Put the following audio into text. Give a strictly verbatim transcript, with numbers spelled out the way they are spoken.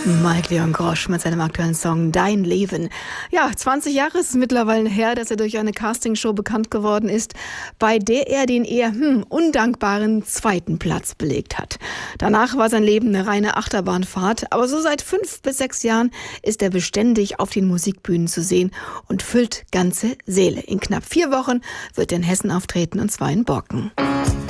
Mike Leon Grosch mit seinem aktuellen Song Dein Leben. Ja, zwanzig Jahre ist es mittlerweile her, dass er durch eine Castingshow bekannt geworden ist, bei der er den eher hm, undankbaren zweiten Platz belegt hat. Danach war sein Leben eine reine Achterbahnfahrt, aber so seit fünf bis sechs Jahren ist er beständig auf den Musikbühnen zu sehen und füllt ganze Säle. In knapp vier Wochen wird er in Hessen auftreten, und zwar in Borken.